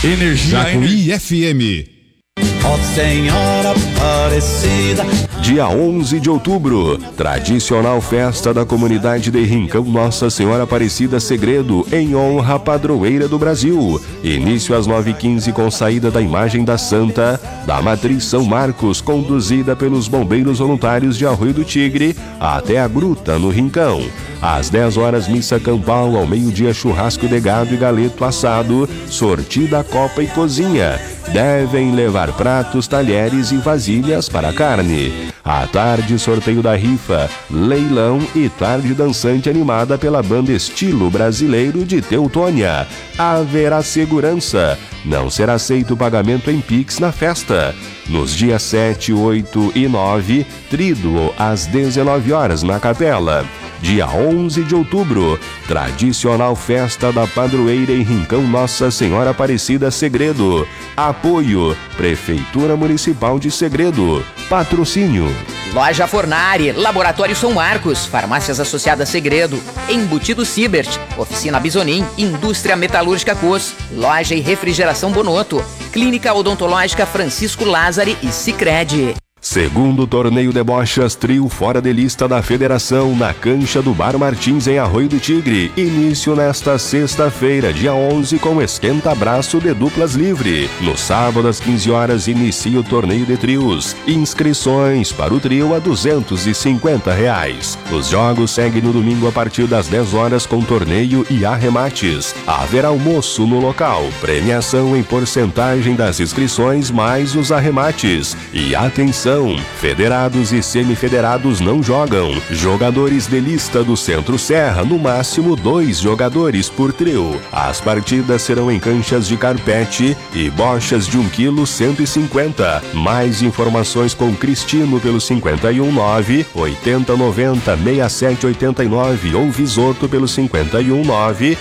Energia Jacuí FM. Ó Senhora Aparecida. Dia 11 de outubro, tradicional festa da comunidade de Rincão Nossa Senhora Aparecida Segredo, em honra à padroeira do Brasil. Início às 9h15 com saída da imagem da Santa, da Matriz São Marcos, conduzida pelos bombeiros voluntários de Arroio do Tigre, até a Gruta, no Rincão. Às 10 horas, missa campal, ao meio-dia, churrasco de gado e galeto assado, sortida, copa e cozinha. Devem levar pratos, talheres e vasilhas para a carne. À tarde, sorteio da rifa, leilão e tarde dançante animada pela banda Estilo Brasileiro de Teutônia. Haverá segurança. Não será aceito o pagamento em Pix na festa. Nos dias 7, 8 e 9, tríduo às 19 horas na capela. Dia 11 de outubro, tradicional festa da padroeira em Rincão Nossa Senhora Aparecida Segredo. Apoio, Prefeitura Municipal de Segredo. Patrocínio. Loja Fornari, Laboratório São Marcos, Farmácias Associadas Segredo, Embutido Sibert, Oficina Bisonim, Indústria Metalúrgica Cos, Loja e Refrigeração Bonotto, Clínica Odontológica Francisco Lázari e Sicredi. Segundo torneio de bochas trio fora de lista da federação na cancha do Bar Martins em Arroio do Tigre. Início nesta sexta-feira, dia 11, com esquenta-braço de duplas livre. No sábado, às 15 horas, inicia o torneio de trios. Inscrições para o trio a R$250. Os jogos seguem no domingo a partir das 10 horas com torneio e arremates. Haverá almoço no local. Premiação em porcentagem das inscrições mais os arremates. E atenção! Federados e semifederados não jogam. Jogadores de lista do Centro-Serra, no máximo 2 jogadores por trio. As partidas serão em canchas de carpete e bochas de 1 kg 150. Mais informações com Cristino pelo 519 8090 6789 ou Visoto pelo 519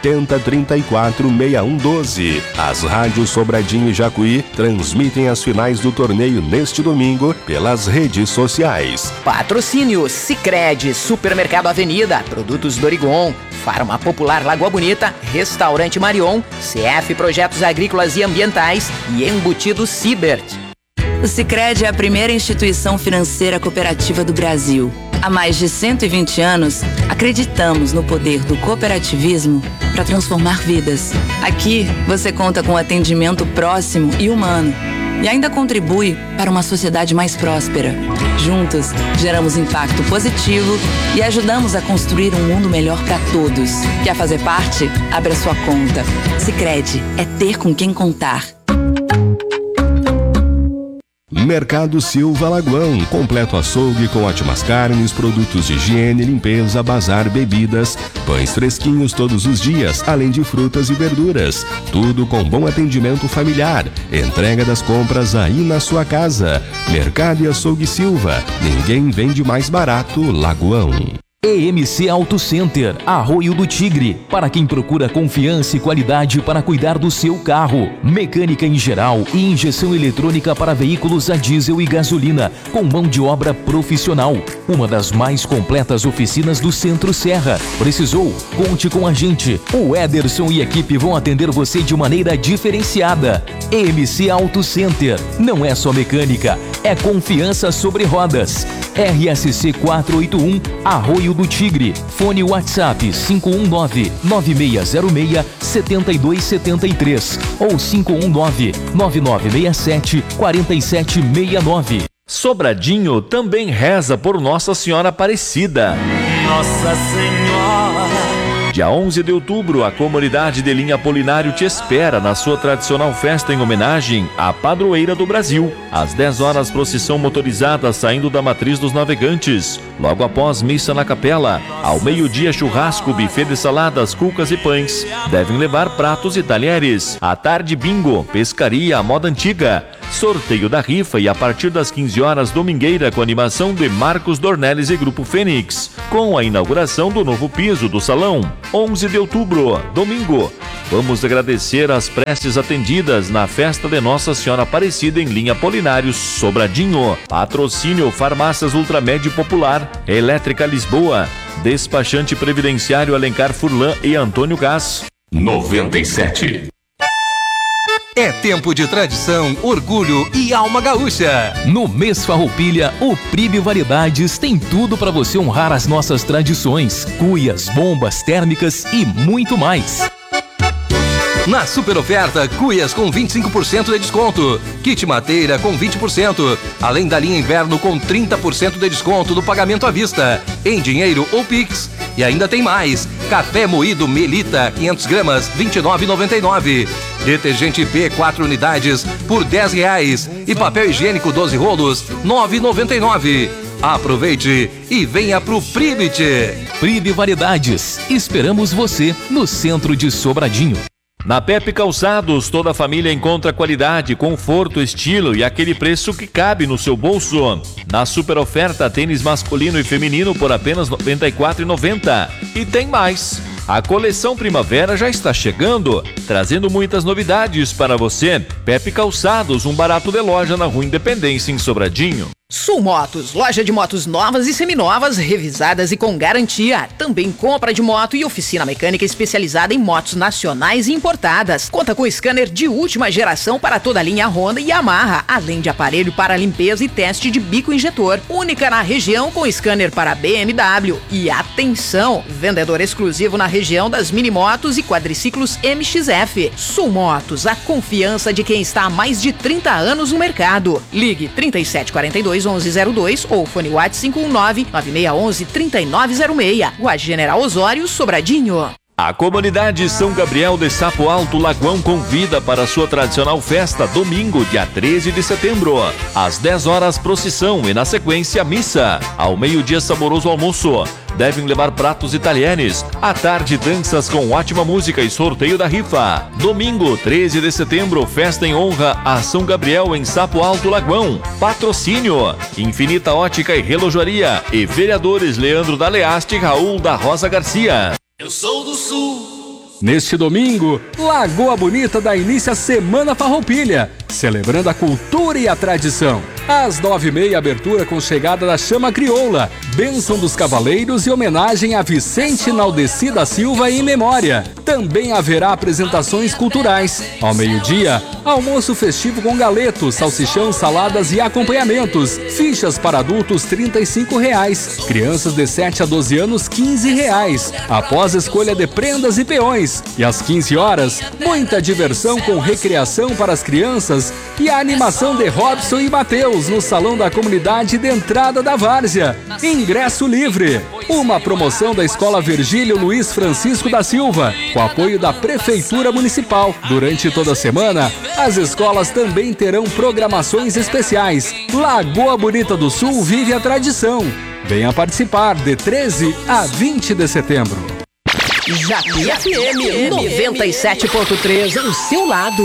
8034 6112. As rádios Sobradinho e Jacuí transmitem as finais do torneio neste domingo pelas redes sociais. Patrocínio Sicredi, Supermercado Avenida, Produtos Dorigon, Farma Popular Lagoa Bonita, Restaurante Marion, CF Projetos Agrícolas e Ambientais e Embutido Sibert. O Sicredi é a primeira instituição financeira cooperativa do Brasil. Há mais de 120 anos, acreditamos no poder do cooperativismo para transformar vidas. Aqui, você conta com atendimento próximo e humano. E ainda contribui para uma sociedade mais próspera. Juntos, geramos impacto positivo e ajudamos a construir um mundo melhor para todos. Quer fazer parte? Abra sua conta. Sicredi é ter com quem contar. Mercado Silva Lagoão, completo açougue com ótimas carnes, produtos de higiene, limpeza, bazar, bebidas, pães fresquinhos todos os dias, além de frutas e verduras. Tudo com bom atendimento familiar. Entrega das compras aí na sua casa. Mercado e Açougue Silva. Ninguém vende mais barato, Lagoão. EMC Auto Center, Arroio do Tigre, para quem procura confiança e qualidade para cuidar do seu carro. Mecânica em geral e injeção eletrônica para veículos a diesel e gasolina, com mão de obra profissional. Uma das mais completas oficinas do Centro-Serra. Precisou? Conte com a gente. O Ederson e equipe vão atender você de maneira diferenciada. EMC Auto Center, não é só mecânica, é confiança sobre rodas. RSC 481, Arroio do Tigre. Fone WhatsApp 519-9606-7273 ou 519-9967-4769. Sobradinho também reza por Nossa Senhora Aparecida. Nossa Senhora. Dia 11 de outubro, a comunidade de Linha Apolinário te espera na sua tradicional festa em homenagem à padroeira do Brasil. Às 10 horas, procissão motorizada saindo da Matriz dos Navegantes. Logo após, missa na capela. Ao meio-dia, churrasco, buffet de saladas, cucas e pães. Devem levar pratos e talheres. À tarde, bingo, pescaria à moda antiga. Sorteio da rifa e a partir das 15 horas, domingueira com animação de Marcos Dornelles e Grupo Fênix. Com a inauguração do novo piso do salão. 11 de outubro, domingo. Vamos agradecer as preces atendidas na festa de Nossa Senhora Aparecida em Linha Apolinário, Sobradinho. Patrocínio Farmácias Ultramed Popular, Elétrica Lisboa, Despachante Previdenciário Alencar Furlan e Antônio Gás. 97. É tempo de tradição, orgulho e alma gaúcha. No mês Farroupilha, o Pribe Variedades tem tudo para você honrar as nossas tradições. Cuias, bombas térmicas e muito mais. Na super oferta, cuias com 25% de desconto. Kit mateira com 20%. Além da linha inverno com 30% de desconto no pagamento à vista. Em dinheiro ou Pix. E ainda tem mais. Café moído Melita, 500 gramas, R$ 29,99. Detergente P, 4 unidades, por R$ 10. E papel higiênico 12 rolos, R$ 9,99. Aproveite e venha pro Pribit. Pribe Variedades. Esperamos você no centro de Sobradinho. Na Pepe Calçados, toda a família encontra qualidade, conforto, estilo e aquele preço que cabe no seu bolso. Na super oferta, tênis masculino e feminino por apenas R$ 94,90. E tem mais! A coleção Primavera já está chegando, trazendo muitas novidades para você. Pepe Calçados, um barato de loja na Rua Independência, em Sobradinho. Sul Motos, loja de motos novas e seminovas, revisadas e com garantia. Também compra de moto e oficina mecânica especializada em motos nacionais e importadas. Conta com scanner de última geração para toda a linha Honda e Yamaha, além de aparelho para limpeza e teste de bico injetor. Única na região com scanner para BMW. E atenção, vendedor exclusivo na região das minimotos e quadriciclos MXF. Sul Motos, a confiança de quem está há mais de 30 anos no mercado. Ligue 3742-1102 ou fone WhatsApp 519-9611-3906. Rua General Osório, Sobradinho. A comunidade São Gabriel de Sapo Alto Lagoão convida para a sua tradicional festa domingo, dia 13 de setembro. Às 10 horas, procissão e na sequência, missa. Ao meio-dia, saboroso almoço. Devem levar pratos e talheres. À tarde, danças com ótima música e sorteio da rifa. Domingo, 13 de setembro, festa em honra a São Gabriel em Sapo Alto Lagoão. Patrocínio: Infinita Ótica e Relojoaria e vereadores Leandro da Leaste e Raul da Rosa Garcia. Eu sou do Sul. Neste domingo, Lagoa Bonita dá início à Semana Farroupilha, celebrando a cultura e a tradição. Às 9h30, abertura com chegada da Chama Crioula, Bênção dos Cavaleiros e homenagem a Vicente Naldeci da Silva em memória. Também haverá apresentações culturais. Ao meio-dia, almoço festivo com galetos, salsichão, saladas e acompanhamentos. Fichas para adultos R$ 35,00. Crianças de 7 a 12 anos R$ 15,00. Após escolha de prendas e peões. E às 15 horas, muita diversão com recreação para as crianças e a animação de Robson e Mateus no Salão da Comunidade de entrada da Várzea. Ingresso livre. Uma promoção da Escola Virgílio Luiz Francisco da Silva, com apoio da Prefeitura Municipal. Durante toda a semana, as escolas também terão programações especiais. Lagoa Bonita do Sul vive a tradição. Venha participar de 13 a 20 de setembro. Japi FM 97.3 ao seu lado.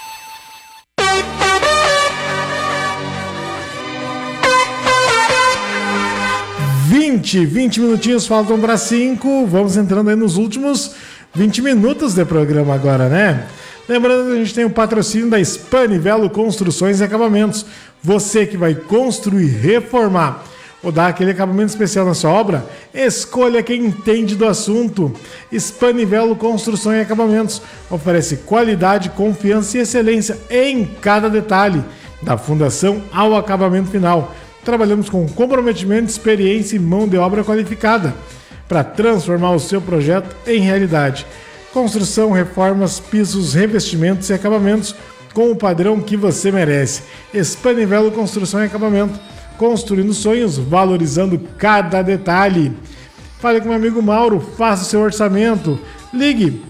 20 minutinhos faltam para 5. Vamos entrando aí nos últimos 20 minutos de programa agora, né? Lembrando que a gente tem o patrocínio da Spanivelo Construções e Acabamentos. Você que vai construir, reformar ou dar aquele acabamento especial na sua obra, escolha quem entende do assunto. Spanivelo Construção e Acabamentos oferece qualidade, confiança e excelência em cada detalhe, da fundação ao acabamento final. Trabalhamos com comprometimento, experiência e mão de obra qualificada para transformar o seu projeto em realidade. Construção, reformas, pisos, revestimentos e acabamentos com o padrão que você merece. Spanivelo Construção e Acabamento, construindo sonhos, valorizando cada detalhe. Fale com meu amigo Mauro, faça o seu orçamento. Ligue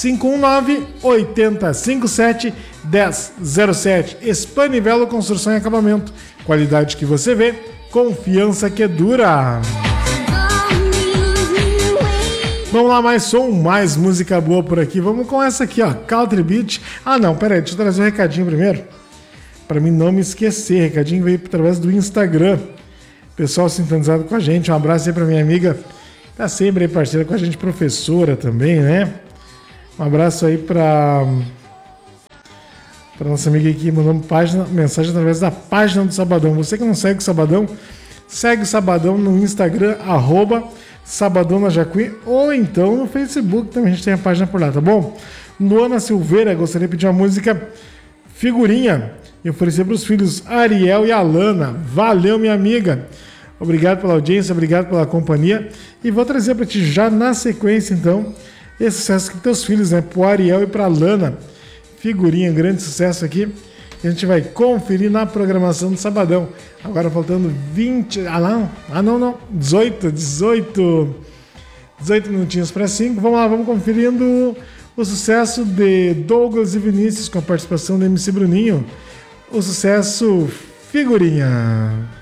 519-8057-1007. Spanivelo Construção e Acabamento. Qualidade que você vê, confiança que dura. Vamos lá, mais som, mais música boa por aqui. Vamos com essa aqui, ó, Country Beat. Ah não, peraí, deixa eu trazer um recadinho primeiro, para mim não me esquecer. Recadinho veio através do Instagram. Pessoal sintonizado com a gente. Um abraço aí pra minha amiga, tá sempre aí parceira com a gente, professora também, né? Um abraço aí pra nossa amiga aqui, mandando mensagem através da página do Sabadão. Você que não segue o Sabadão, segue o Sabadão no Instagram, @Sabadão na Jacuí, ou então no Facebook também, a gente tem a página por lá, tá bom? Luana Silveira gostaria de pedir uma música Figurinha. E oferecer para os filhos Ariel e Alana. Valeu, minha amiga. Obrigado pela audiência, obrigado pela companhia. E vou trazer para ti já na sequência, então, esse sucesso que teus filhos, né? Pro Ariel e pra Alana. Figurinha, grande sucesso aqui. E a gente vai conferir na programação do Sabadão. Agora faltando 20... não. 18 minutinhos para 5. Vamos lá, vamos conferindo o sucesso de Douglas e Vinícius com a participação do MC Bruninho. O sucesso Figurinha.